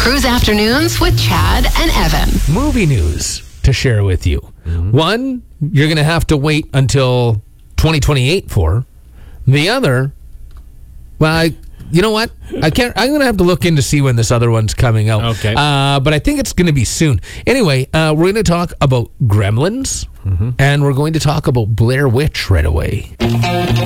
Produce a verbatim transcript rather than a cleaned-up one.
Cruise Afternoons with Chad and Evan. Movie news to share with you. Mm-hmm. One, you're going to have to wait until twenty twenty-eight for. The other, well, I, you know what? I can't. I'm going to have to look in to see when this other one's coming out. Okay. Uh, but I think it's going to be soon. Anyway, uh, we're going to talk about Gremlins, mm-hmm. and we're going to talk about Blair Witch right away.